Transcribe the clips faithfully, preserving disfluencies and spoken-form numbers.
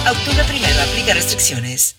Octubre primero, aplica restricciones.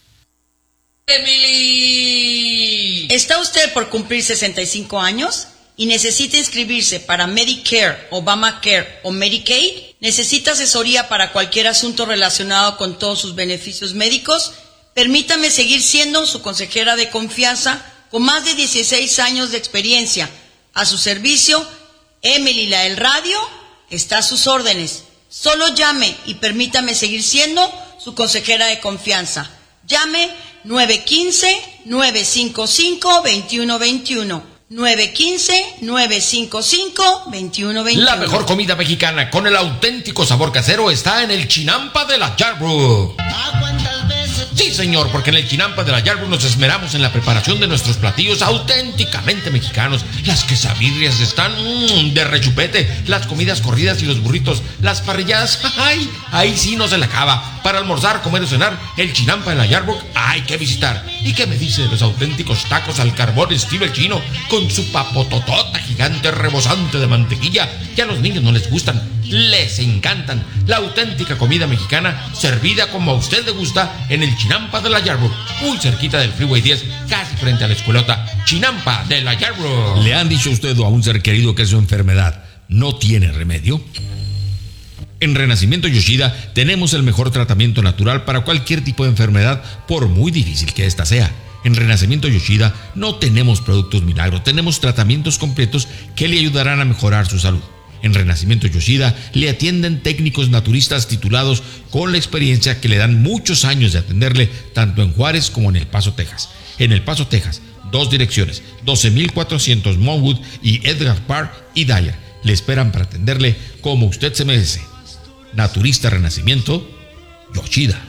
Emily. ¿Está usted por cumplir sesenta y cinco años y necesita inscribirse para Medicare, Obamacare o Medicaid? ¿Necesita asesoría para cualquier asunto relacionado con todos sus beneficios médicos? Permítame seguir siendo su consejera de confianza con más de dieciséis años de experiencia. A su servicio, Emily la del radio está a sus órdenes. Solo llame y permítame seguir siendo su consejera de confianza. Llame nueve uno cinco, nueve cinco cinco, dos uno dos uno. nueve uno cinco, nueve cinco cinco, dos uno dos uno. La mejor comida mexicana con el auténtico sabor casero está en el Chinampa de la Yardbrook. Sí, señor, porque en el Chinampa de la Yardbrook nos esmeramos en la preparación de nuestros platillos auténticamente mexicanos. Las quesabirrias están mmm, de rechupete, las comidas corridas y los burritos, las parrilladas, ¡ay! Ahí sí no se le acaba. Para almorzar, comer o cenar, el Chinampa de la Yardbrook hay que visitar. ¿Y qué me dice de los auténticos tacos al carbón estilo el chino, con su papototota gigante rebosante de mantequilla, que a los niños no les gustan, les encantan? La auténtica comida mexicana servida como a usted le gusta en el Chinampa de la Yardbrook, muy cerquita del Freeway diez, casi frente a la escuelota. Chinampa de la Yardbrook. ¿Le han dicho a usted o a un ser querido que su enfermedad no tiene remedio? En Renacimiento Yoshida tenemos el mejor tratamiento natural para cualquier tipo de enfermedad, por muy difícil que ésta sea. En Renacimiento Yoshida no tenemos productos milagros, tenemos tratamientos completos que le ayudarán a mejorar su salud. En Renacimiento Yoshida le atienden técnicos naturistas titulados con la experiencia que le dan muchos años de atenderle tanto en Juárez como en El Paso, Texas. En El Paso, Texas, dos direcciones, doce mil cuatrocientos Monwood y Edgar Park y Dyer. Le esperan para atenderle como usted se merece. Naturista Renacimiento Yoshida.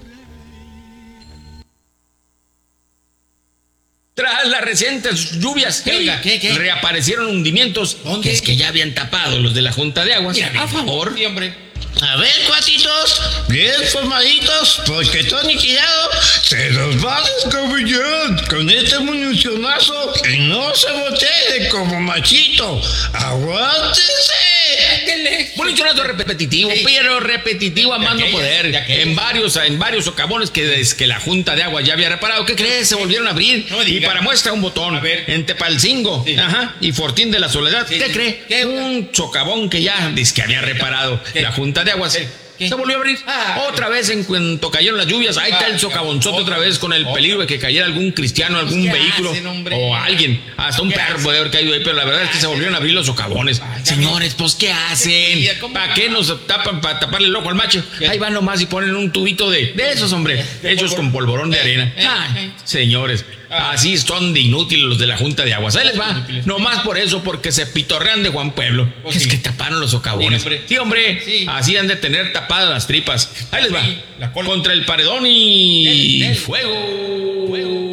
Tras las recientes lluvias, Oiga, ¿qué, qué? reaparecieron hundimientos ¿Dónde? que es que ya habían tapado los de la Junta de Aguas. Mira, A favor. sí, hombre. A ver, cuatitos, bien formaditos, porque Tony Quirado se los va a descabellar con este municionazo que no se botee como machito. ¡Aguántense! Municionazo repetitivo, sí, pero repetitivo a más no poder. En varios, en varios socavones que desde que la Junta de Aguas ya había reparado, ¿qué crees? Se volvieron a abrir. No y para muestra un botón. A ver. En Tepalcingo, Sí. ajá, y Fortín de la Soledad. Sí, ¿Qué sí. cree? ¿Qué? Un socavón que ya dice que había reparado ¿Qué? la Junta de Aguas. ¿Qué? ¿Qué? Se volvió a abrir. Ah, otra vez en cuanto cayeron las lluvias, ahí está el socavonzote otra vez con el otra. peligro de que cayera algún cristiano, algún ¿qué vehículo hacen, hombre? o alguien. Hasta un ¿Qué perro hacen? puede haber caído ahí, pero la verdad es que se volvieron a abrir los socavones. Ay, Señores, pues ¿qué hacen? Sí, ¿cómo ¿Para va? qué nos tapan para taparle el ojo al macho? ¿Qué? Ahí van nomás y ponen un tubito de, de esos, hombre, hechos con polvorón de arena. eh, Ay, eh. señores, Ah. así son de inútiles los de la Junta de Aguas. Ahí les va. Inútiles. Nomás por eso, porque se pitorrean de Juan Pueblo. Pues es sí. que taparon los socavones. Sí, hombre. Sí, hombre. Sí. Así han de tener tapadas las tripas. Ahí les va. Sí, la cola. Contra el paredón y Dele, dele. fuego.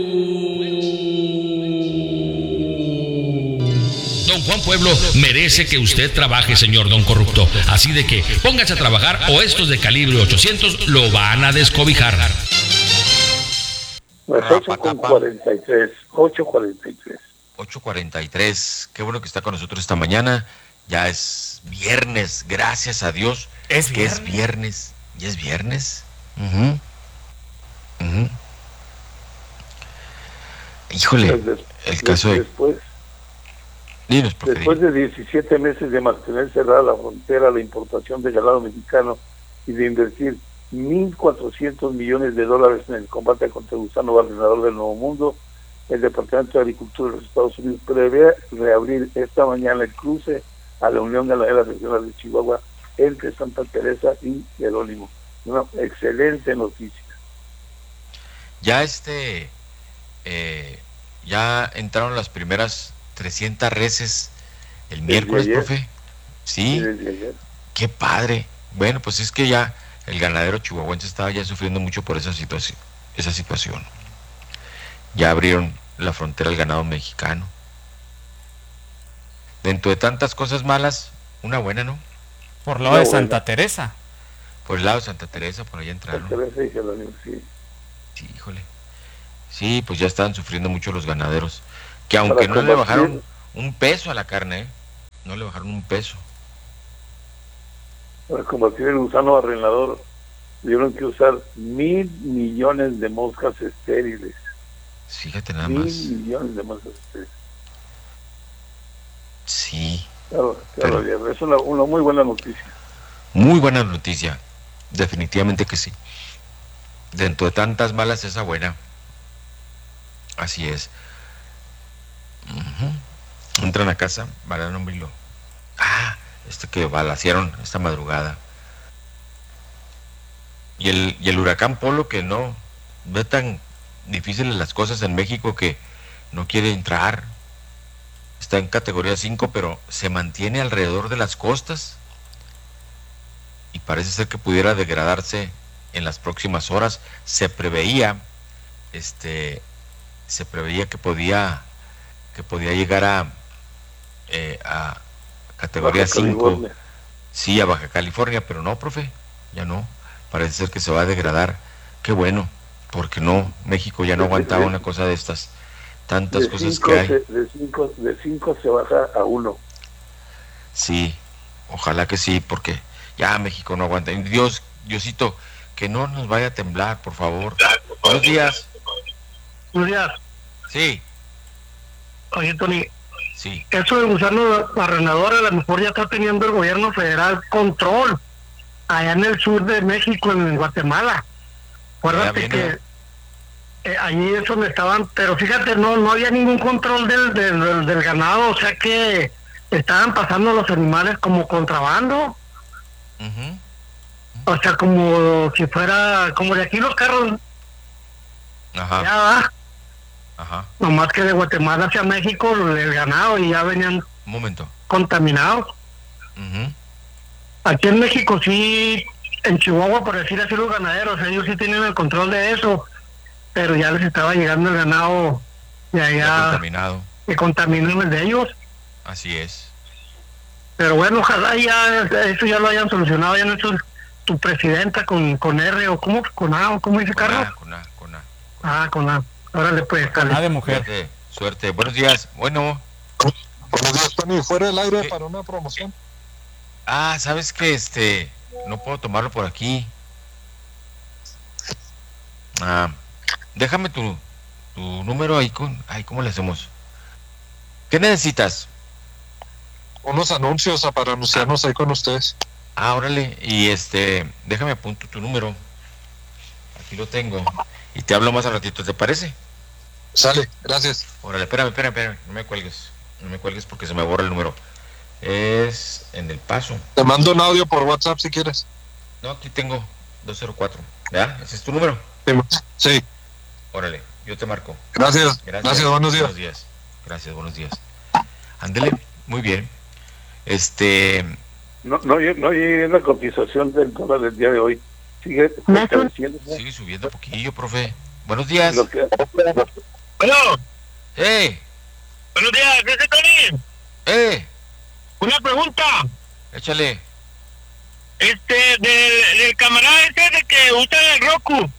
Don Juan Pueblo merece que usted trabaje, señor don corrupto. Así de que póngase a trabajar o estos de calibre ochocientos lo van a descobijar. Las ocho con cuarenta y tres, ocho cuarenta y tres. ocho cuarenta y tres. Qué bueno que está con nosotros esta mañana. Ya es viernes, gracias a Dios. ¿Es que viernes? es viernes. ¿Ya es viernes? Ujú. Ujú. Híjole, Des- el caso de... Después, Dinos, profe, después de diecisiete meses de mantener cerrada la frontera a la importación de ganado mexicano y de invertir mil cuatrocientos millones de dólares en el combate contra el gusano barrenador del Nuevo Mundo, el Departamento de Agricultura de los Estados Unidos prevé reabrir esta mañana el cruce a la Unión Ganadera Regional de Chihuahua entre Santa Teresa y Jerónimo. Una excelente noticia. ya este... eh, ya entraron las primeras trescientas reses el miércoles, ayer. profe. Sí, Y desde ayer. qué padre. Bueno, pues es que ya el ganadero chihuahuense estaba ya sufriendo mucho por esa situación, esa situación. Ya abrieron la frontera al ganado mexicano. Dentro de tantas cosas malas, una buena, ¿no? Por lado No, de Santa bueno. Teresa. Por el lado de Santa Teresa, por allá Santa entraron. Teresa y Jerónimo, sí. Sí, híjole. Sí, pues ya estaban sufriendo mucho los ganaderos. Que aunque Para no le combatir- bajaron un peso a la carne, ¿eh? No le bajaron un peso. Para combatir el gusano barrenador tuvieron que usar mil millones de moscas estériles. Fíjate nada mil más. millones de moscas estériles. Sí. Claro, claro, pero... es una, una muy buena noticia. Muy buena noticia, definitivamente que sí. Dentro de tantas malas, esa buena. Así es. Uh-huh. Entran a casa, Mariano Milo. Ah, este que balacearon esta madrugada. Y el, y el huracán Polo, que no ve tan difíciles las cosas en México, que no quiere entrar. Está en categoría cinco, pero se mantiene alrededor de las costas. Y parece ser que pudiera degradarse en las próximas horas. Se preveía, este, se preveía que podía, que podía llegar a, eh, a categoría cinco. Sí, a Baja California, pero no, profe, ya no. Parece ser que se va a degradar. Qué bueno, porque no, México ya no aguantaba una cosa de estas. Tantas de cosas cinco que hay. Se, de cinco de cinco se baja a uno. Sí, ojalá que sí, porque ya México no aguanta. Dios, Diosito, que no nos vaya a temblar, por favor. Buenos días. Buenos días. Sí. Oye, Tony. Sí. Eso de gusano arrendador a lo mejor ya está teniendo el gobierno federal control allá en el sur de México, en Guatemala. Acuérdate que eh, allí es donde estaban, pero fíjate, no no había ningún control del, del, del ganado, o sea que estaban pasando los animales como contrabando. Uh-huh. O sea, como si fuera, como de aquí los carros. Ajá. Ya va. Ajá. Nomás que de Guatemala hacia México el ganado y ya venían un momento contaminados. Uh-huh. Aquí en México sí, en Chihuahua, por decir así, los ganaderos, ellos sí tienen el control de eso, pero ya les estaba llegando el ganado de allá, ya contaminado. Que contaminan el de ellos. Así es. Pero bueno, ojalá ya eso ya lo hayan solucionado, ya no es tu presidenta con, con R o ¿cómo? Con A o ¿cómo dice con Carlos? A, con A, con A. Ah, con A. Órale pues, con A de mujer. Suerte, suerte. Buenos días. Bueno. Buenos días, Tony. Fuera del aire ¿Qué? Para una promoción. Ah, sabes que este no puedo tomarlo por aquí. Ah, déjame tu tu número ahí con, ay, ¿cómo le hacemos? ¿Qué necesitas? Unos anuncios para anunciarnos ah. ahí con ustedes. Ah, órale, y este, déjame apunto tu número. Aquí lo tengo. Y te hablo más al ratito, ¿te parece? Sale, gracias. Órale, espérame, espérame, espérame, no me cuelgues. No me cuelgues porque se me borra el número. Es en El Paso. Te mando un audio por WhatsApp si quieres. No, aquí tengo dos cero cuatro. ¿Ya? ¿Ese es tu número? Sí. Órale, yo te marco. Gracias. Gracias, Gracias buenos días. Buenos días. Gracias, buenos días. Ándele, muy bien. Este... No, no, no llegué la cotización del dólar del día de hoy. Sigue subiendo. Sigue subiendo poquillo, profe. Buenos días. Que... Bueno. ¡Eh! Buenos días, ¿qué es Tony? ¡Eh! Una pregunta. Échale. Este, del, del camarada este de que usa el Roku.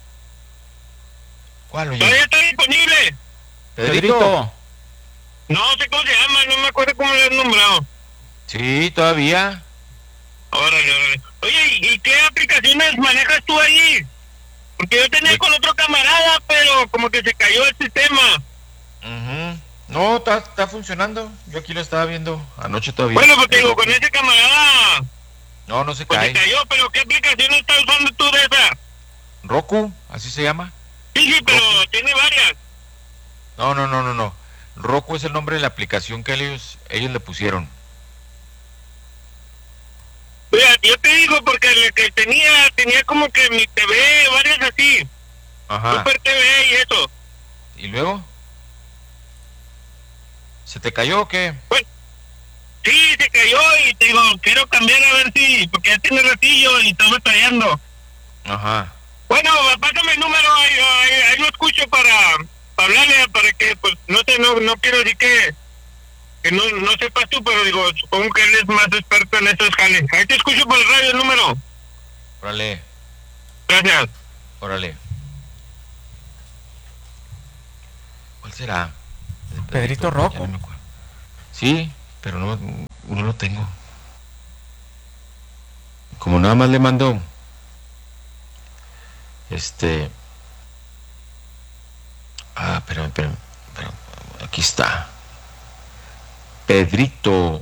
¿Cuál, oye? Todavía está disponible. Pedrito. No sé cómo se llama, no me acuerdo cómo le han nombrado. Sí, todavía. Órale, órale. Oye, ¿y qué aplicaciones manejas tú ahí? Porque yo tenía ¿Sí? con otro camarada, pero como que se cayó el sistema. Uh-huh. No, está, está funcionando. Yo aquí lo estaba viendo anoche todavía. Bueno, pues te digo, con ese camarada... No, no se pues cae. se cayó, pero ¿qué aplicación estás usando tú de esa? Roku, así se llama. Sí, sí, pero Roku. Tiene varias. No, no, no, no, no. Roku es el nombre de la aplicación que ellos, ellos le pusieron. Mira, yo te digo porque el que tenía, tenía como que mi T V, varias así. Ajá. Super T V y eso. ¿Y luego? ¿Se te cayó o qué? Pues, sí, se cayó y te digo, quiero cambiar a ver si, porque ya tiene ratillo y estaba batallando. Ajá. Bueno, pásame el número, ahí, ahí, ahí lo escucho para, para hablarle, para que, pues, no sé, no, no quiero decir que, que no, no sepas tú, pero digo, supongo que él es más experto en estos jales. Ahí te escucho por el radio el número. Órale. Gracias. Órale. ¿Cuál será? Pedrito, Pedrito Rocco. No sí, pero no, no lo tengo. Como nada más le mando Este. Ah, espérame, espérame, espérame. Aquí está. Pedrito.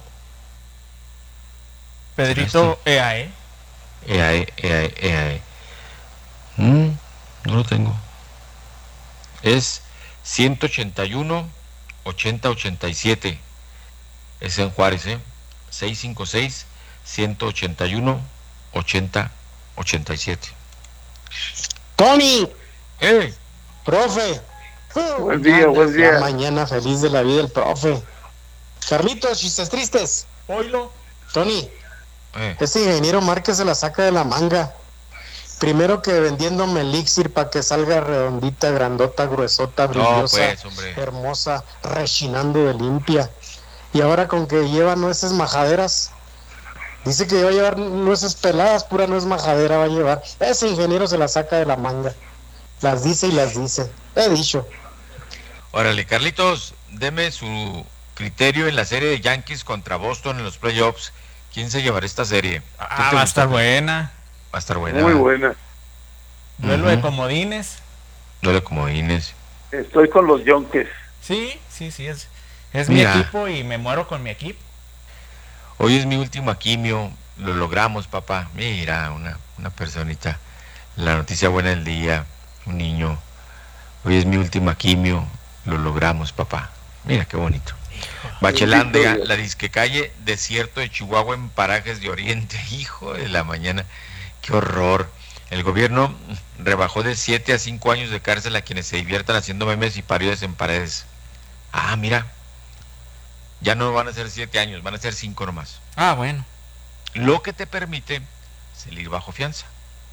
Pedrito E A E. E A E, E A E, E A E. Mm, no lo tengo. Es ciento ochenta y uno, ochenta ochenta y siete. Es en Juárez, ¿eh? seiscientos cincuenta y seis, ciento ochenta y uno, ochenta ochenta y siete. Tony. ¡Eh! Profe. Buen día, buen día. Ya mañana feliz de la vida el profe. Carlitos, chistes tristes. Oilo. Tony, Eh. ese ingeniero Márquez se la saca de la manga. Primero que vendiéndome elixir para que salga redondita, grandota, gruesota, brillosa, pues, hombre. hermosa, rechinando de limpia. Y ahora con que lleva nueces majaderas. Dice que va a llevar nueces peladas, pura nuez majadera va a llevar. Ese ingeniero se la saca de la manga. Las dice y las dice. He dicho. Órale, Carlitos, deme su criterio en la serie de Yankees contra Boston en los playoffs. ¿Quién se llevará esta serie? Ah, va a estar buena. Va a estar buena. Muy ¿va? buena. Duelo Ujú. de comodines. Duelo de comodines. Estoy con los Yonkes. Sí, sí, sí, es, es Mira. mi equipo y me muero con mi equipo. Hoy es mi última quimio. Lo logramos, papá. Mira, una, una personita. La noticia buena del día. Un niño. Hoy es mi última quimio. Lo logramos, papá. Mira qué bonito. Bachelandia, la disque calle Desierto de Chihuahua en Parajes de Oriente. Hijo de la mañana. Qué horror. El gobierno rebajó de siete a cinco años de cárcel a quienes se diviertan haciendo memes y parodias en paredes. Ah, mira. Ya no van a ser siete años, van a ser cinco nomás. Ah, bueno. Lo que te permite salir bajo fianza.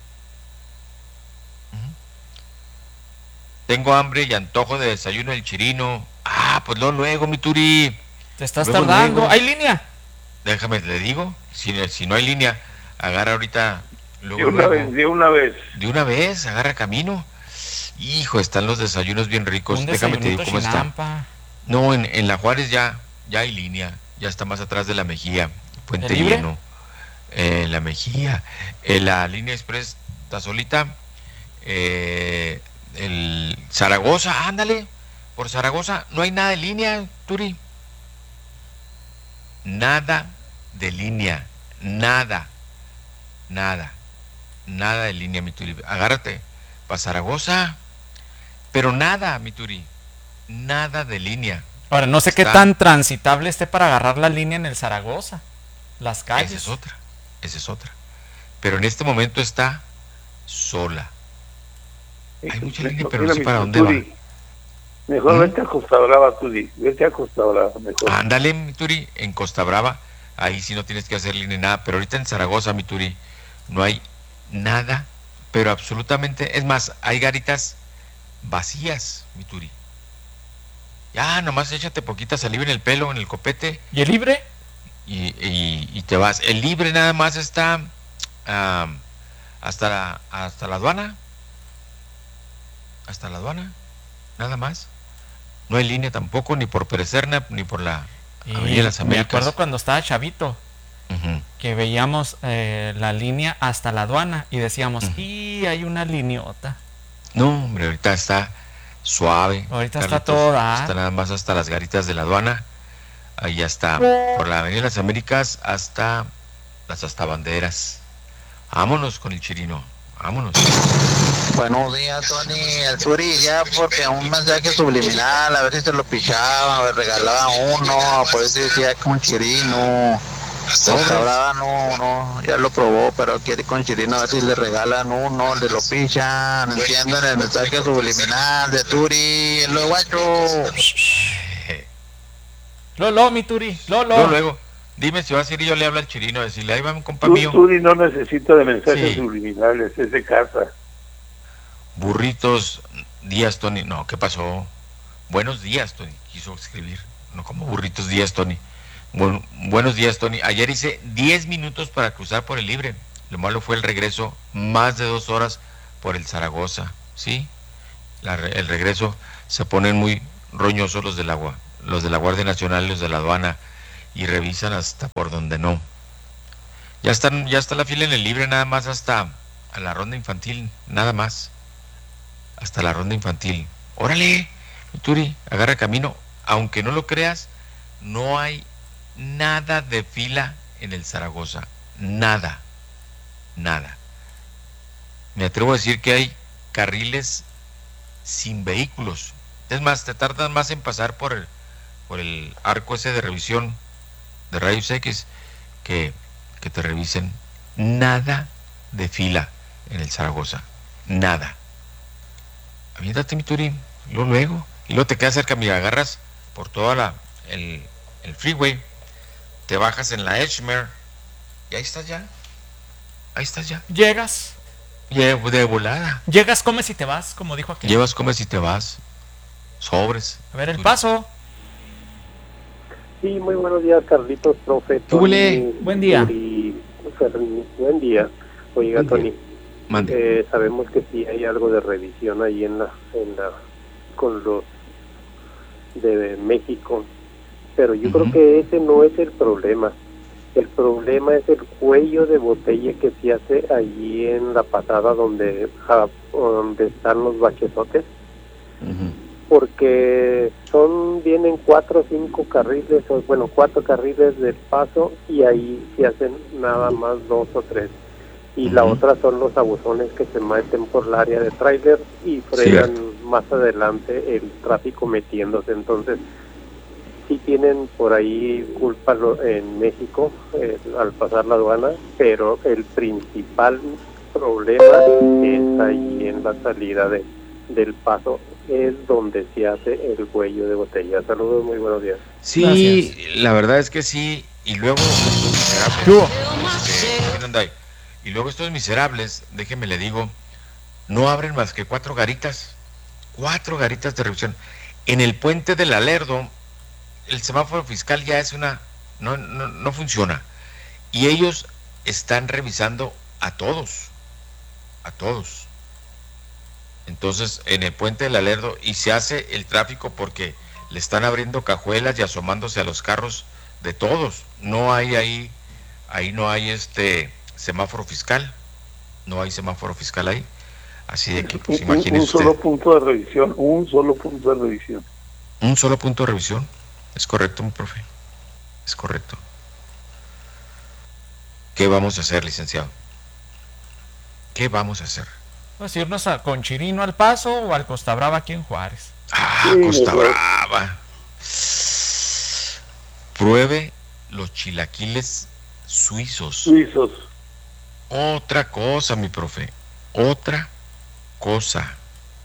Ujú. Tengo hambre y antojo de desayuno del Chirino. Ah, pues luego, luego, mi Turi. Te estás Luego, tardando. luego. ¿Hay línea? Déjame, le digo. Si, si no hay línea, agarra ahorita. Luego, De una luego. vez, de una vez. De una vez, agarra camino. Hijo, están los desayunos bien ricos. Un Déjame te digo desayunito cómo está. chinampa. No, en, en la Juárez ya, ya hay línea. Ya está más atrás de la Mejía. Puente ¿El Libre? Lleno. Eh, la Mejía. Eh, la línea express está solita. Eh, el Zaragoza, ándale. Por Zaragoza no hay nada de línea, Turi. Nada de línea. Nada. Nada. Nada de línea, mi Turi. Agárrate. Para Zaragoza. Pero nada, mi Turi. Nada de línea. Ahora, no sé qué Está- tan transitable esté para agarrar la línea en el Zaragoza. Las calles. Esa es otra. Esa es otra. Pero en este momento está sola. Hay mucha línea, pero no Mira, sé mi para dónde va. Turi, Mejor ¿Mm? vete a Costa Brava, Turi. Vete a Costa Brava, mejor. Ándale, mi Turi, en Costa Brava, ahí sí no tienes que hacer línea ni nada, pero ahorita en Zaragoza, mi Turi, no hay nada, pero absolutamente, es más, hay garitas vacías, mi Turi. Ya, nomás échate poquita saliva en el pelo, en el copete, ¿Y el libre? y, y- y te vas. El libre nada más está ah, hasta, la, hasta la aduana, hasta la aduana, nada más. No hay línea tampoco, ni por Perecerna, ni por la Y Avenida de las me Américas. acuerdo cuando estaba chavito Ujú. que veíamos eh, la línea hasta la aduana y decíamos, Ujú. y hay una liniota. No, hombre, ahorita está suave. Ahorita está Carlitos. todo dar. Está nada más hasta las garitas de la aduana. Ahí ya está. Por la Avenida de las Américas hasta las hasta banderas. Vámonos con el Chirino. Vámonos. Buenos días, Tony. El Suri ya porque un mensaje subliminal, a ver si se lo pichaba, me regalaba uno, por eso decía con Chirino. Costa Brava no, no, ya lo probó, pero quiere con Chirino a ver si le regalan uno, le lo pichan, entiendan el mensaje subliminal de Turi, el lo guacho. Lolo, mi Turi, Lolo. Luego, luego, dime si vas a ir y yo le hablo al Chirino, decirle, ahí va un compa Tu- mío. Turi no necesita de mensajes Sí. subliminales, es de casa. Burritos días, Tony. No, ¿qué pasó? Buenos días, Tony. Quiso escribir. No como burritos días, Tony. Bueno, buenos días, Tony. Ayer hice diez minutos para cruzar por el Libre. Lo malo fue el regreso, más de dos horas por el Zaragoza. ¿Sí? La re- el regreso se ponen muy roñosos los del agua, los de la Guardia Nacional, los de la aduana, y revisan hasta por donde no. Ya están, ya está la fila en el Libre, nada más hasta a la ronda infantil, nada más. hasta la ronda infantil. Órale, Turi, agarra camino. Aunque no lo creas, no hay nada de fila en el Zaragoza. Nada. Nada. Me atrevo a decir que hay carriles sin vehículos. Es más, te tardas más en pasar por el, por el arco ese de revisión de rayos X que, que te revisen. Nada de fila en el Zaragoza. Nada. Aviéntate, mi Turi, luego, luego. Y luego te quedas cerca, mira, agarras por toda la el, el freeway, te bajas en la Edgemere y ahí estás ya. Ahí estás ya. Llegas. Llevo de volada. Llegas, comes y te vas, como dijo aquel. Llevas, comes y te vas. Sobres. A ver, el paso. Sí, muy buenos días, Carlitos, profe. Tony, buen día. Y Ferni, buen día. Oiga, Tony, eh, sabemos que sí hay algo de revisión ahí en la, en la, con los de México, pero yo uh-huh. creo que ese no es el problema. El problema es el cuello de botella que se hace allí en la pasada donde, a, donde están los bachesotes. Uh-huh. Porque son, vienen cuatro o cinco carriles, o bueno, cuatro carriles del paso y ahí se hacen nada más dos o tres. Y uh-huh. la otra son los abusones que se meten por el área de tráiler y frenan sí. más adelante el tráfico metiéndose. Entonces, sí tienen por ahí culpa en México eh, al pasar la aduana, pero el principal problema es ahí en la salida de, del paso, es donde se hace el cuello de botella. Saludos, muy buenos días. Sí, gracias. La verdad es que sí, y luego estos miserables, eh, y luego estos miserables, déjeme le digo, no abren más que cuatro garitas, cuatro garitas de revisión. En el puente del Alerdo, el semáforo fiscal ya es una, no, no, no funciona, y ellos están revisando a todos, a todos. Entonces, en el puente del Alerdo, y se hace el tráfico porque le están abriendo cajuelas y asomándose a los carros de todos. No hay ahí, ahí no hay este semáforo fiscal, no hay semáforo fiscal ahí. Así de que, pues, un, imagínese un solo usted. punto de revisión, un solo punto de revisión. Un solo punto de revisión, es correcto, mi profe, es correcto. ¿Qué vamos a hacer, licenciado? ¿Qué vamos a hacer? Pues irnos a, con Chirino al Paso o al Costa Brava aquí en Juárez. Ah, Costa Brava. Pruebe los chilaquiles suizos. Suizos. Otra cosa, mi profe. Otra cosa.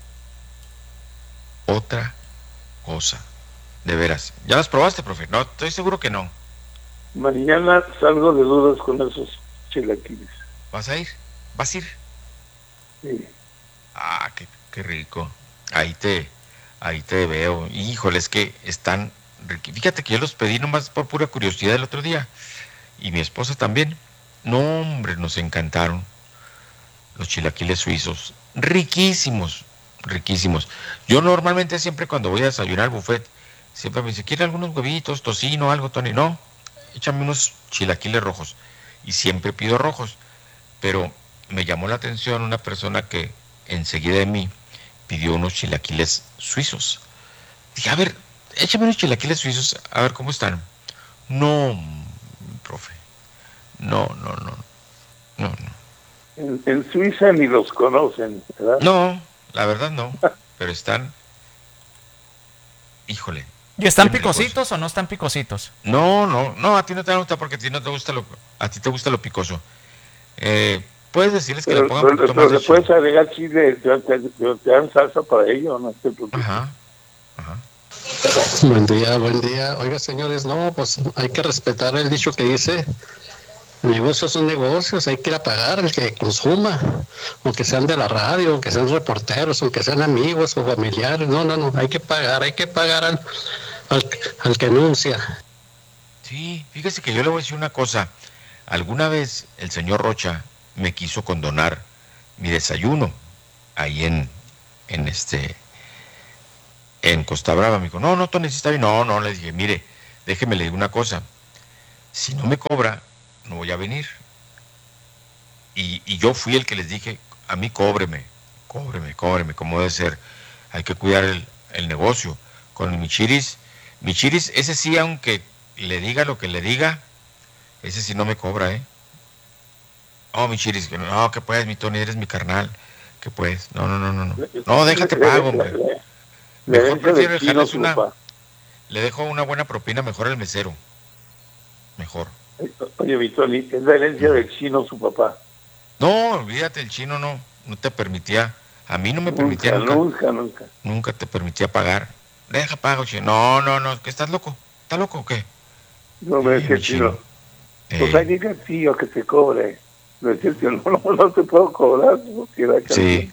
Otra cosa. De veras. ¿Ya las probaste, profe? No, estoy seguro que no. Mañana salgo de dudas con esos chilaquiles. ¿Vas a ir? ¿Vas a ir? Sí. Ah, qué, qué rico. Ahí te, ahí te veo. Híjole, es que están riqui. Fíjate que yo los pedí nomás por pura curiosidad el otro día. Y mi esposa también. No, hombre, nos encantaron los chilaquiles suizos. Riquísimos, riquísimos. Yo normalmente siempre cuando voy a desayunar al buffet, siempre me dice, ¿quiere algunos huevitos, tocino, algo, Tony? No, échame unos chilaquiles rojos. Y siempre pido rojos. Pero me llamó la atención una persona que enseguida de mí pidió unos chilaquiles suizos. Dije, a ver, échame unos chilaquiles suizos, a ver cómo están. No, profe, no, no, no, no, no. En, en Suiza ni los conocen, ¿verdad? No, la verdad no, pero están, híjole. ¿Y están picositos o no están picositos? No, no, no, a ti no te gusta porque a ti no te gusta lo, a ti te gusta lo picoso. Eh, puedes decirles que pero, le pongan un poquito pero más de le puedes agregar chile, te, te, te dan salsa para ello, no te preocupes. Ajá, ajá. Buen día, buen día. Oiga, señores, no, pues hay que respetar el dicho que dice, negocios son negocios, hay que ir a pagar al que consuma, aunque sean de la radio, aunque sean reporteros, aunque sean amigos o familiares, no, no, no, hay que pagar, hay que pagar al, al, al que anuncia. Sí, fíjese que yo le voy a decir una cosa. Alguna vez el señor Rocha me quiso condonar mi desayuno ahí en, en este, en Costa Brava. Me dijo, no, no, Tony, si está bien. No, no, le dije, mire, déjeme le digo una cosa. Si no me cobra, no voy a venir. Y, y yo fui el que les dije, a mí cóbreme, cóbreme, cóbreme, como debe ser. Hay que cuidar el, el negocio. Con el Michiris, Michiris, ese sí, aunque le diga lo que le diga, ese sí no me cobra, ¿eh? Oh, Michiris, no, que puedes, mi Tony, eres mi carnal, que puedes. No, no, no, no, no. No, déjate pago, hombre. Mejor prefiero dejarles una... Le dejo una buena propina, mejor al mesero. Mejor. Oye, mi Tony, es la herencia del chino su papá. No, olvídate, el chino no, no te permitía, a mí no me permitía nunca. Nunca, nunca. Nunca te permitía pagar. Deja pago, chino. No, no, no, ¿que estás loco? ¿Estás loco o qué? No, me es que chino. Eh. Pues hay que tío que te cobre. No es cierto, no, no, no te puedo cobrar. No que sí.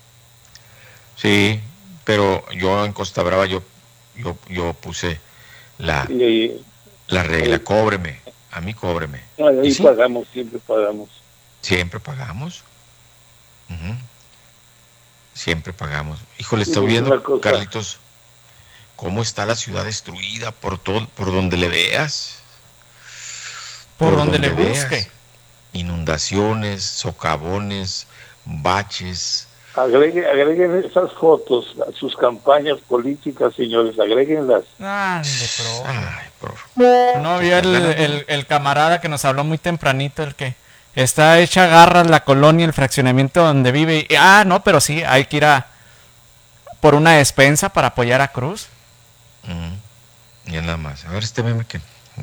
Sí, pero yo en Costa Brava yo, yo, yo puse la, y, la regla, ahí, cóbreme. A mí cóbreme. Ahí sí? Pagamos, siempre pagamos. Siempre pagamos. Uh-huh. Siempre pagamos. Híjole, estoy viendo, Carlitos, cómo está la ciudad destruida por todo, por donde le veas. Por, por donde, donde le busque. Veas. Inundaciones, socavones, baches. Agreguen, agreguen esas fotos a sus campañas políticas, señores, agréguenlas. Ah, pro. Ay, profe. No vio el, el, el camarada que nos habló muy tempranito, el que está hecha garras la colonia, el fraccionamiento donde vive. Y, ah, no, pero sí, hay que ir a por una despensa para apoyar a Cruz. Mm, y nada más. A ver este meme que...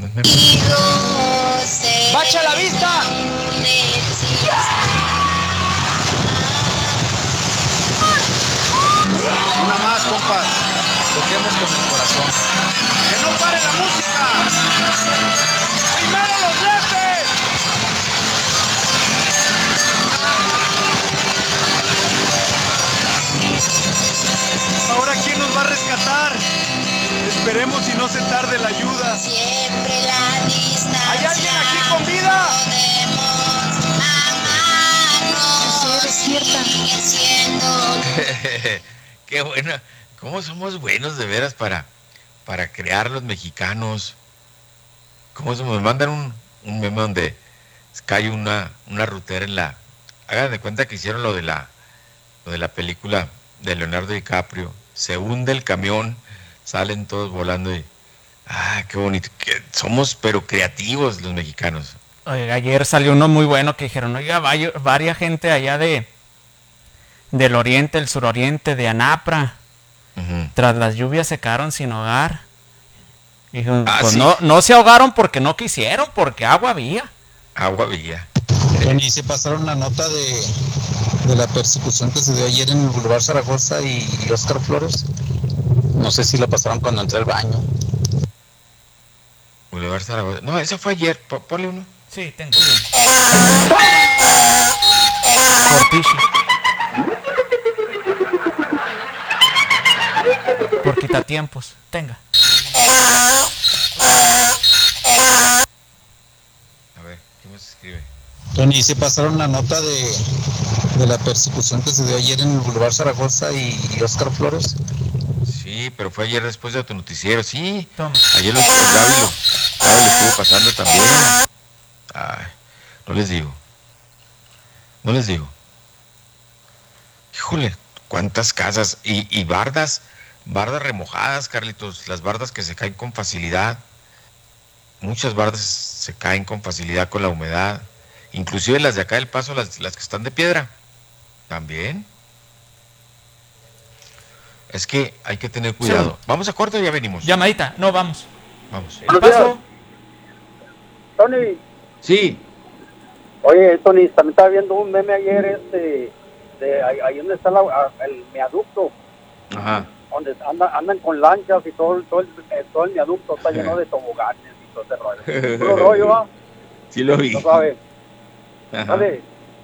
¡Bacha la vista! Una más, compas. Toquemos con el corazón. ¡Que no pare la música! ¡Primero los lefes! Ahora, ¿quién nos va a rescatar? Esperemos y no se tarde la ayuda. Siempre la distancia. ¿Hay alguien aquí con vida? Podemos amarnos. Sí, despierta. Siendo... Qué bueno. ¿Cómo somos buenos de veras para, para crear los mexicanos? ¿Cómo somos? Me mandan un, un meme donde cae una, una rutera en la... Hagan de cuenta que hicieron lo de la, lo de la película de Leonardo DiCaprio. Se hunde el camión, salen todos volando y... Ah, qué bonito. Que somos pero creativos los mexicanos. Oiga, ayer salió uno muy bueno que dijeron, oiga, vaya, varia gente allá de del oriente, el suroriente, de Anapra. Uh-huh. Tras las lluvias se quedaron sin hogar. Y dijeron, ah, pues ¿sí? no, no se ahogaron porque no quisieron, porque agua había. Agua había. Y se pasaron la nota de, de la persecución que se dio ayer en el Boulevard Zaragoza y, y Óscar Flores. No sé si la pasaron cuando entré al baño. Boulevard Zaragoza. No, eso fue ayer. P- ponle uno. Sí, tengo uno. Cortichi. Por quitatiempos. Tenga. A ver, ¿qué más escribe? Tony, se pasaron la nota de, de la persecución que se dio ayer en el Boulevard Zaragoza y, y Óscar Flores. Sí, pero fue ayer después de tu noticiero, sí. Toma. Ayer lo estuvo Gaby, lo, Gaby lo estuvo pasando también. Ay, no les digo. No les digo. Híjole, cuántas casas y, y bardas, bardas remojadas, Carlitos, las bardas que se caen con facilidad. Muchas bardas se caen con facilidad con la humedad. Inclusive las de acá del Paso, las, las que están de piedra, también. Es que hay que tener cuidado. Sí. ¿Vamos a corto o ya venimos? Llamadita, no, vamos. Vamos. ¿El Paso? Tony. Sí. Oye, Tony, también estaba viendo un meme ayer, este, de ahí, ahí donde está la, el viaducto. Ajá. Donde andan, andan con lanchas y todo, todo, el, todo el viaducto está lleno de toboganes y todo ese rollo. ¿Puro rollo, va? Sí lo vi. No sabe. Dale.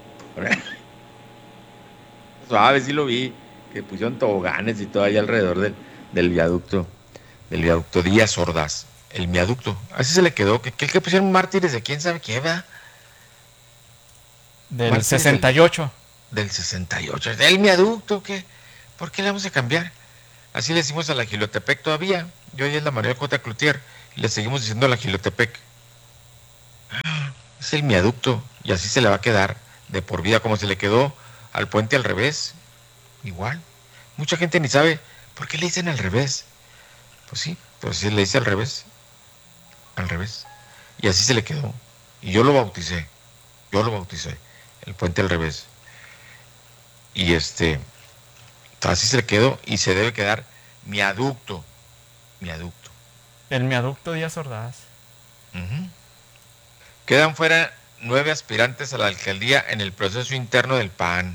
Suave, sí lo vi. Que pusieron toboganes y todo ahí alrededor del, del viaducto. Del viaducto Díaz Ordaz. El viaducto. Así se le quedó. ¿Qué, qué, qué pusieron mártires de quién sabe qué, verdad? Del mártires sesenta y ocho. Del, del sesenta y ocho. ¿El viaducto qué? ¿Por qué le vamos a cambiar? Así le decimos a la Gilotepec todavía. Yo hoy es la María J. Cloutier. Y le seguimos diciendo a la Gilotepec. Ah, es el viaducto. Y así se le va a quedar de por vida, como se le quedó al puente al revés. igual. Mucha gente ni sabe por qué le dicen al revés. Pues sí, pues sí le dice al revés. Al revés. Y así se le quedó. Y yo lo bauticé. Yo lo bauticé. El puente al revés. Y este, así se le quedó y se debe quedar miaducto. Miaducto. El miaducto Díaz Ordaz. Uh-huh. Quedan fuera nueve aspirantes a la alcaldía en el proceso interno del P A N.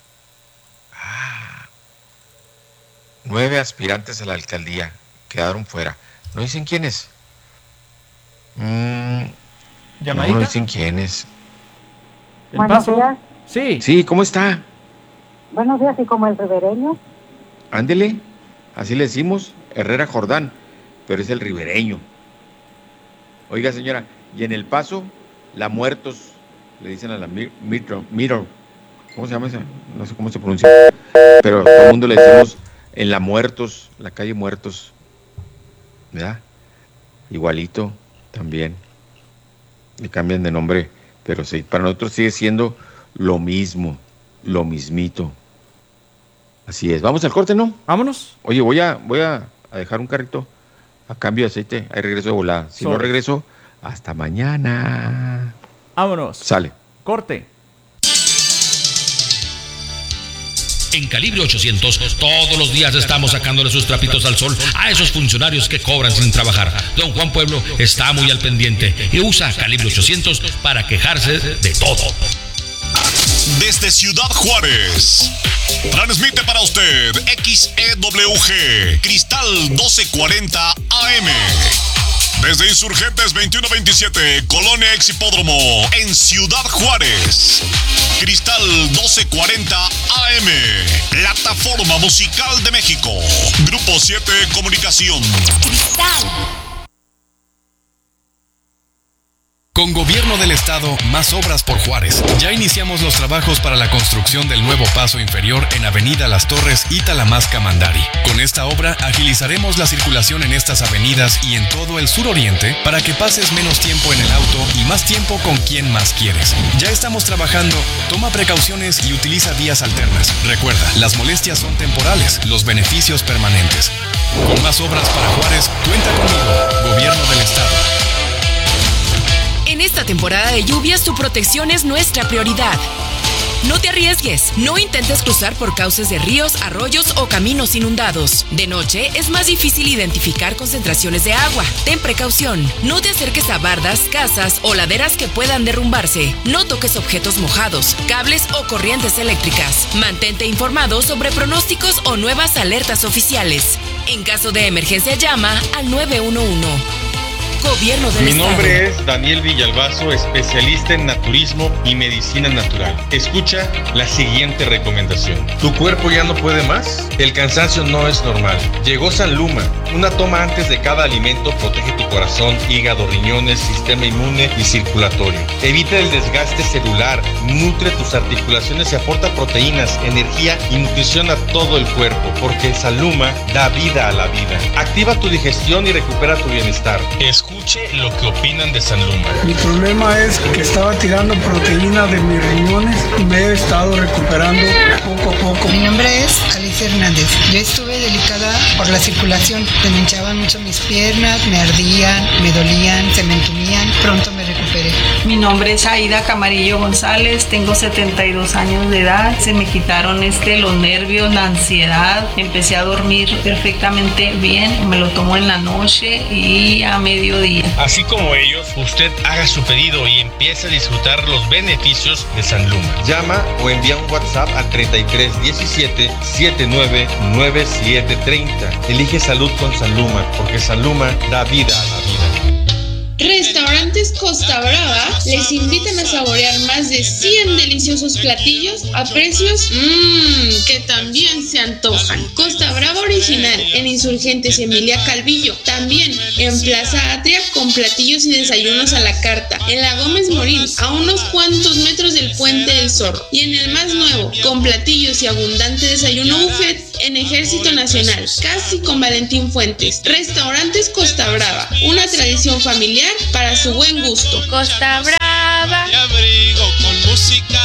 Ah, nueve aspirantes a la alcaldía quedaron fuera. ¿No dicen quiénes? Mm, no, no dicen quiénes. ¿El Paso? Días. Sí. Sí, ¿cómo está? Buenos días, ¿y como el ribereño? Ándele, así le decimos, Herrera Jordán, pero es el ribereño. Oiga, señora, y en El Paso, la Muertos, le dicen a la Mirror, Mirror, ¿cómo se llama esa? No sé cómo se pronuncia, pero todo el mundo le decimos en la Muertos, la calle Muertos, ¿verdad? Igualito también, le cambian de nombre, pero sí, para nosotros sigue siendo lo mismo, lo mismito. Así es, vamos al corte, ¿no? Vámonos. Oye, voy a, voy a, a dejar un carrito a cambio de aceite, ahí regreso de volada. Si Sobre. no regreso, hasta mañana. Vámonos. Sale. Corte. En Calibre ochocientos, todos los días estamos sacándole sus trapitos al sol a esos funcionarios que cobran sin trabajar. Don Juan Pueblo está muy al pendiente y usa Calibre ochocientos para quejarse de todo. Desde Ciudad Juárez, transmite para usted X E W G, Cristal doce cuarenta A M. Desde Insurgentes veintiuno veintisiete, Colonia Ex Hipódromo, en Ciudad Juárez. Cristal doce cuarenta A M, Plataforma Musical de México. Grupo siete Comunicación. Cristal. Con Gobierno del Estado, más obras por Juárez. Ya iniciamos los trabajos para la construcción del nuevo paso inferior en Avenida Las Torres y Talamasca Mandari. Con esta obra agilizaremos la circulación en estas avenidas y en todo el suroriente para que pases menos tiempo en el auto y más tiempo con quien más quieres. Ya estamos trabajando, toma precauciones y utiliza vías alternas. Recuerda, las molestias son temporales, los beneficios permanentes. Con más obras para Juárez, cuenta conmigo, Gobierno del Estado. En esta temporada de lluvias, tu protección es nuestra prioridad. No te arriesgues, no intentes cruzar por cauces de ríos, arroyos o caminos inundados. De noche es más difícil identificar concentraciones de agua. Ten precaución, no te acerques a bardas, casas o laderas que puedan derrumbarse. No toques objetos mojados, cables o corrientes eléctricas. Mantente informado sobre pronósticos o nuevas alertas oficiales. En caso de emergencia, llama al nueve uno uno. Gobierno del Mi Estado. nombre es Daniel Villalbazo, especialista en naturismo y medicina natural. Escucha la siguiente recomendación. ¿Tu cuerpo ya no puede más? El cansancio no es normal. Llegó San Luma. Una toma antes de cada alimento protege tu corazón, hígado, riñones, sistema inmune y circulatorio. Evita el desgaste celular, nutre tus articulaciones y aporta proteínas, energía y nutrición a todo el cuerpo, porque San Luma da vida a la vida. Activa tu digestión y recupera tu bienestar. Escuche lo que opinan de San Luma. Mi problema es que estaba tirando proteína de mis riñones y me he estado recuperando poco a poco. Mi nombre es Alicia Hernández. Yo estuve delicada por la circulación. Se me hinchaban mucho mis piernas, me ardían, me dolían, se me entumían. Pronto me recuperé. Mi nombre es Aida Camarillo González. Tengo setenta y dos años de edad. Se me quitaron este, los nervios, la ansiedad. Empecé a dormir perfectamente bien. Me lo tomo en la noche y a mediodía. Así como ellos, usted haga su pedido y empiece a disfrutar los beneficios de San Luma. Llama o envía un WhatsApp al treinta y tres diecisiete setenta y nueve noventa y siete treinta. Elige salud con San Luma, porque San Luma da vida a la vida. Restaurantes Costa Brava les invitan a saborear más de cien deliciosos platillos a precios mmm, que también se antojan. Costa Brava original en Insurgentes Emilia Calvillo, también en Plaza Atria con platillos y desayunos a la carta, en la Gómez Morín a unos cuantos metros del Puente del Zorro, y en el más nuevo con platillos y abundante desayuno buffet en Ejército Nacional, casi con Valentín Fuentes. Restaurantes Costa Brava, una tradición familiar para su buen gusto. Costa Brava. Y abrigo con música de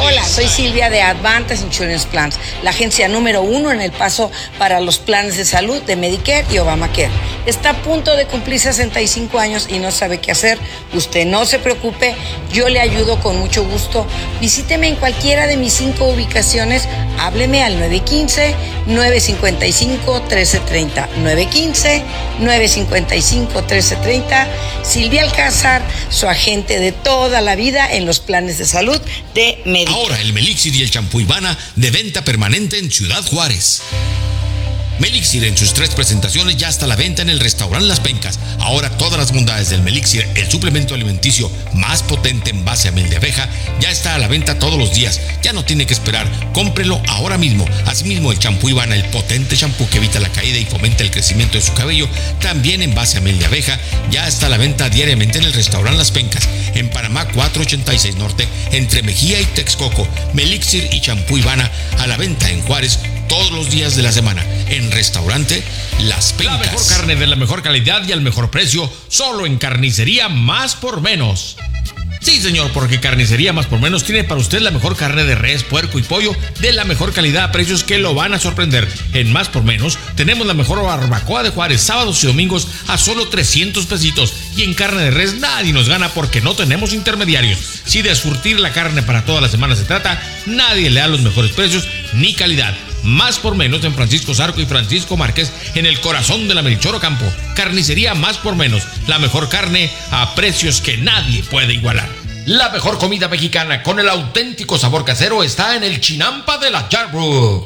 Hola, soy Silvia de Advantage Insurance Plans, la agencia número uno en El Paso para los planes de salud de Medicare y Obamacare. Está a punto de cumplir sesenta y cinco años y no sabe qué hacer. Usted no se preocupe, yo le ayudo con mucho gusto. Visíteme en cualquiera de mis cinco ubicaciones. Hábleme al nueve uno cinco, nueve cinco cinco, uno tres tres cero. nueve uno cinco, nueve cinco cinco, uno tres tres cero. Silvia Alcázar, su agente de toda la vida en los planes de salud de Medicare. Ahora el Melixir y el champú Ivana de venta permanente en Ciudad Juárez. Melixir en sus tres presentaciones ya está a la venta en el restaurante Las Pencas. Ahora todas las bondades del Melixir, el suplemento alimenticio más potente en base a miel de abeja, ya está a la venta todos los días. Ya no tiene que esperar, cómprelo ahora mismo. Asimismo el champú Ivana, el potente champú que evita la caída y fomenta el crecimiento de su cabello, también en base a miel de abeja, ya está a la venta diariamente en el restaurante Las Pencas, en Panamá cuatrocientos ochenta y seis Norte, entre Mejía y Texcoco. Melixir y champú Ivana a la venta en Juárez todos los días de la semana en restaurante Las Pencas. La mejor carne de la mejor calidad y al mejor precio, solo en Carnicería Más por Menos. Sí, señor, porque Carnicería Más por Menos tiene para usted la mejor carne de res, puerco y pollo de la mejor calidad a precios que lo van a sorprender. En Más por Menos tenemos la mejor barbacoa de Juárez, sábados y domingos a solo trescientos pesitos. Y en carne de res nadie nos gana porque no tenemos intermediarios. Si de surtir la carne para toda la semana se trata, nadie le da los mejores precios ni calidad. Más por Menos en Francisco Zarco y Francisco Márquez, en el corazón de la Melchor Ocampo. Carnicería Más por Menos, la mejor carne a precios que nadie puede igualar. La mejor comida mexicana con el auténtico sabor casero está en el Chinampa de la Yarbrough.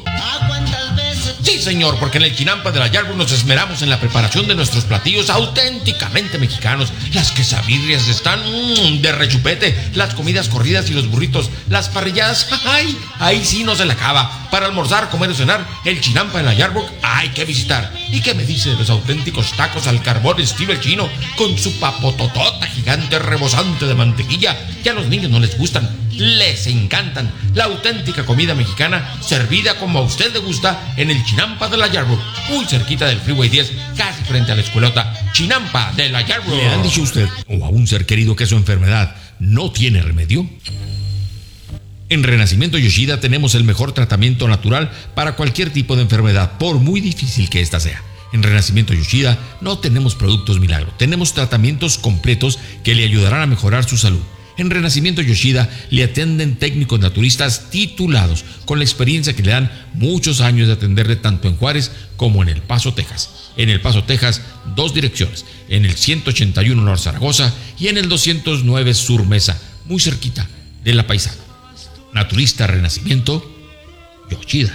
Sí, señor, porque en el Chinampa de la Yarbrough nos esmeramos en la preparación de nuestros platillos auténticamente mexicanos. Las quesabirrias están mmm, de rechupete, las comidas corridas y los burritos, las parrilladas, ¡ay! Ahí sí no se le acaba. Para almorzar, comer o cenar, el Chinampa de la Yarbrough hay que visitar. ¿Y qué me dice de los auténticos tacos al carbón estilo el chino, con su papototota gigante rebosante de mantequilla? Que a los niños no les gustan, les encantan. La auténtica comida mexicana servida como a usted le gusta en el Chinampa de la Yarbrough, muy cerquita del Freeway diez, casi frente a la escuelota. Chinampa de la Yarbrough. ¿Le han dicho a usted o a un ser querido que su enfermedad no tiene remedio? En Renacimiento Yoshida tenemos el mejor tratamiento natural para cualquier tipo de enfermedad, por muy difícil que ésta sea. En Renacimiento Yoshida no tenemos productos milagro, tenemos tratamientos completos que le ayudarán a mejorar su salud. En Renacimiento Yoshida le atienden técnicos naturistas titulados con la experiencia que le dan muchos años de atenderle tanto en Juárez como en El Paso, Texas. En El Paso, Texas, dos direcciones, en el ciento ochenta y uno Norte Zaragoza y en el doscientos nueve Sur Mesa, muy cerquita de La Paisana. Naturista Renacimiento Yoshida.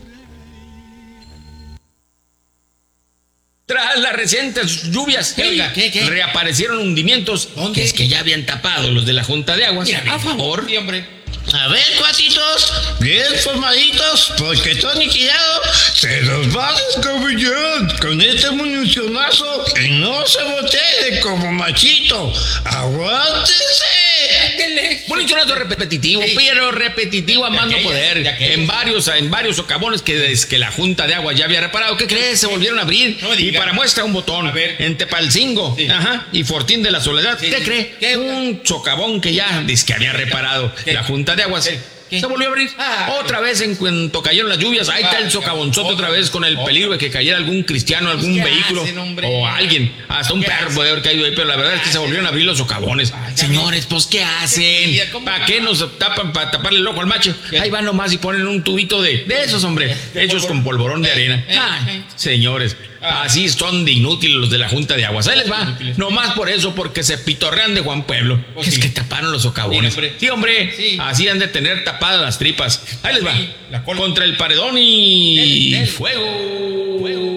Tras las recientes lluvias, Helga, ¿qué, qué? reaparecieron hundimientos que es que ya habían tapado los de la Junta de Aguas. Mira, a favor. Sí, hombre. A ver, cuatitos, bien formaditos, porque Tony Tirado se los va a descabellar con este municionazo y no se botee como machito. ¡Aguántense! Municionazo repetitivo, sí. pero repetitivo a más no poder. En varios, en varios socavones que desde que la Junta de Aguas ya había reparado, ¿qué crees? Se volvieron a abrir. No y para muestra un botón. A ver. En Tepalcingo sí. ajá, y Fortín de la Soledad. Sí, ¿Qué sí. cree? ¿Qué? Un socavón que ya dice que había reparado ¿Qué? la Junta de Aguas. ¿Qué? ¿Qué? Se volvió a abrir ah, otra vez en cuanto cayeron las lluvias. Ahí ah, está el socavonzote otra vez con el oh, peligro de que cayera algún cristiano, algún vehículo hacen, o alguien, hasta un perro puede haber caído ahí, pero la verdad es que se volvieron a abrir los socavones. Ay, señores, pues ¿qué hacen? ¿Para qué nos tapan? ¿Para taparle el ojo al macho? ¿Qué? Ahí van nomás y ponen un tubito de, de esos, hombre, hechos con polvorón de arena. Ay, señores, así son de inútiles los de la Junta de Aguas. Ahí les va, nomás por eso, porque se pitorrean de Juan Pueblo. Es que taparon los socavones. Sí, hombre, así han de tener tapadas las tripas. Ahí les va, la contra el paredón y el, el. fuego. fuego.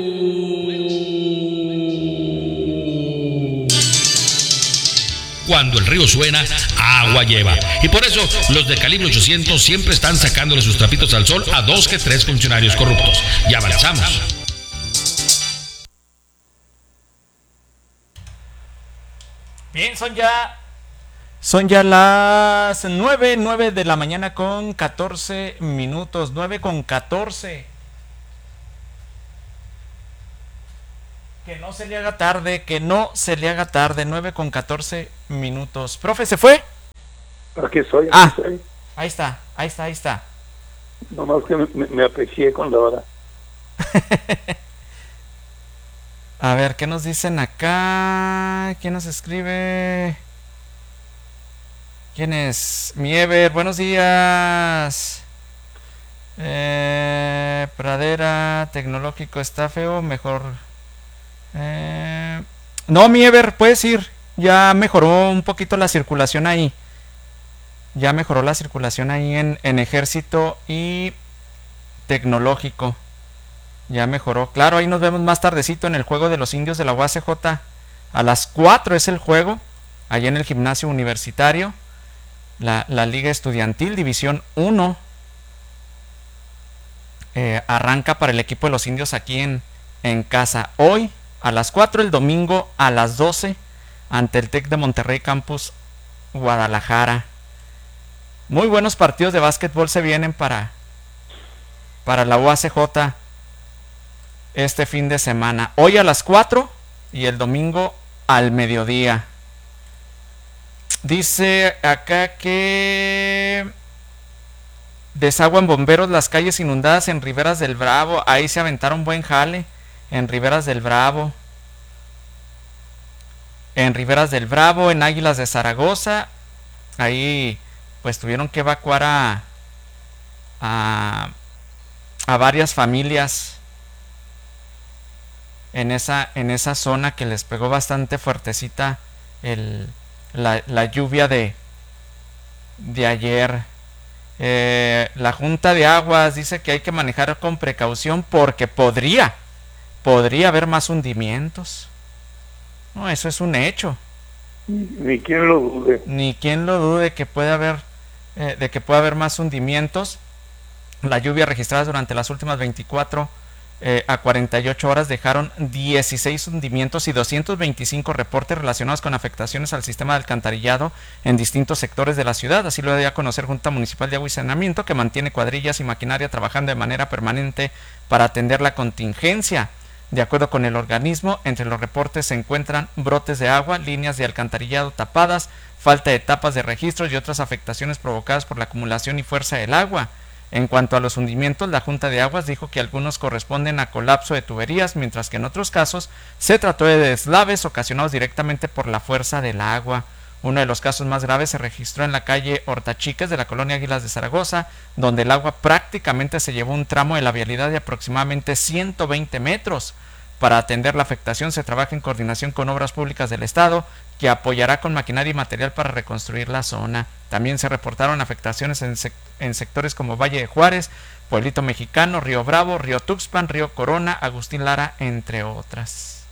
Cuando el río suena, agua lleva. Y por eso los de calibre ochocientos siempre están sacándole sus trapitos al sol a dos que tres funcionarios corruptos. Ya avanzamos. Bien, son ya son ya las nueve, nueve de la mañana con catorce minutos, nueve con catorce. Que no se le haga tarde, que no se le haga tarde, nueve con catorce minutos. Profe, ¿se fue? Aquí soy, aquí ah, soy. Ahí está, ahí está, ahí está. Nomás que me, me aprecié con la hora. A ver, ¿qué nos dicen acá? ¿Quién nos escribe? ¿Quién es? Miever, buenos días. Eh, Pradera, tecnológico está feo, mejor. Eh, no, Miever, puedes ir. Ya mejoró un poquito la circulación ahí. Ya mejoró la circulación ahí en, en Ejército y Tecnológico. Ya mejoró. Claro, ahí nos vemos más tardecito en el juego de los indios de la U A C J. A las cuatro es el juego. Allá en el gimnasio universitario. La, la Liga Estudiantil, División uno. Eh, arranca para el equipo de los indios aquí en, en casa. Hoy a las cuatro, el domingo a las doce. Ante el TEC de Monterrey Campus Guadalajara. Muy buenos partidos de básquetbol se vienen para, para la U A C J este fin de semana. Hoy a las cuatro y el domingo al mediodía. Dice acá que desaguan bomberos las calles inundadas en Riberas del Bravo. Ahí se aventaron buen jale en Riberas del Bravo. En Riberas del Bravo, en Águilas de Zaragoza. Ahí pues tuvieron que evacuar a, a, a varias familias en esa, en esa zona que les pegó bastante fuertecita el, la, la lluvia de, de ayer. Eh, la Junta de Aguas dice que hay que manejar con precaución porque podría, podría haber más hundimientos. No, eso es un hecho. Ni quien lo dude. Ni quien lo dude que puede haber, eh, de que pueda haber más hundimientos. La lluvia registrada durante las últimas veinticuatro eh, a cuarenta y ocho horas dejaron dieciséis hundimientos y doscientos veinticinco reportes relacionados con afectaciones al sistema de alcantarillado en distintos sectores de la ciudad. Así lo dio a conocer Junta Municipal de Agua y Saneamiento, que mantiene cuadrillas y maquinaria trabajando de manera permanente para atender la contingencia. De acuerdo con el organismo, entre los reportes se encuentran brotes de agua, líneas de alcantarillado tapadas, falta de tapas de registros y otras afectaciones provocadas por la acumulación y fuerza del agua. En cuanto a los hundimientos, la Junta de Aguas dijo que algunos corresponden a colapso de tuberías, mientras que en otros casos se trató de deslaves ocasionados directamente por la fuerza del agua. Uno de los casos más graves se registró en la calle Hortachiques de la colonia Águilas de Zaragoza, donde el agua prácticamente se llevó un tramo de la vialidad de aproximadamente ciento veinte metros. Para atender la afectación se trabaja en coordinación con Obras Públicas del Estado, que apoyará con maquinaria y material para reconstruir la zona. También se reportaron afectaciones en, sec en sectores como Valle de Juárez, Pueblito Mexicano, Río Bravo, Río Tuxpan, Río Corona, Agustín Lara, entre otras.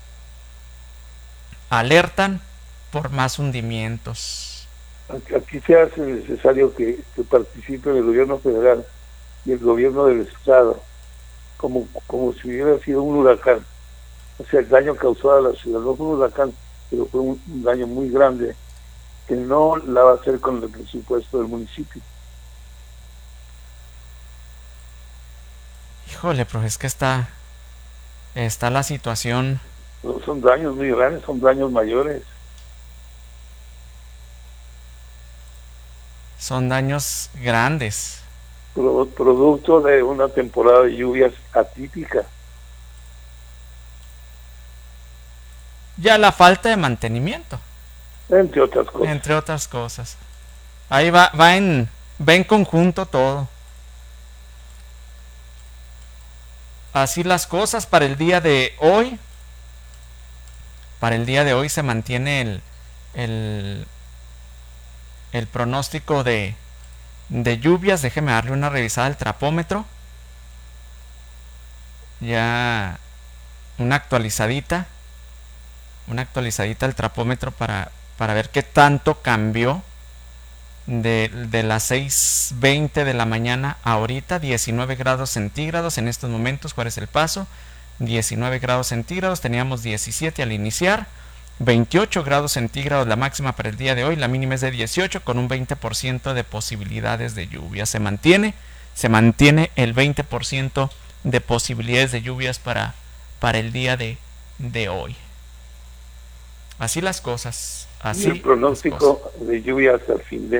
Alertan por más hundimientos. Aquí se hace necesario que, que participe el gobierno federal y el gobierno del estado, como, como si hubiera sido un huracán. O sea, el daño causado a la ciudad no fue un huracán, pero fue un, un daño muy grande que no la va a hacer con el presupuesto del municipio. Híjole, profe, es que está, está la situación. No son daños muy grandes, son daños mayores. Son daños grandes. Pro, producto de una temporada de lluvias atípica. Ya la falta de mantenimiento. Entre otras cosas. Entre otras cosas. Ahí va, va en, va en conjunto todo. Así las cosas para el día de hoy. Para el día de hoy se mantiene el, el, el pronóstico de, de lluvias. Déjeme darle una revisada al trapómetro. Ya una actualizadita. Una actualizadita al trapómetro para, para ver qué tanto cambió de, de las seis veinte de la mañana a ahorita. Diecinueve grados centígrados en estos momentos. ¿Cuál es el paso? diecinueve grados centígrados. Teníamos diecisiete al iniciar. veintiocho grados centígrados la máxima para el día de hoy. La mínima es de dieciocho con un veinte por ciento de posibilidades de lluvia. Se mantiene, se mantiene el veinte por ciento de posibilidades de lluvias para, para el día de, de hoy. Así las cosas. Así y el pronóstico de lluvia hasta el fin de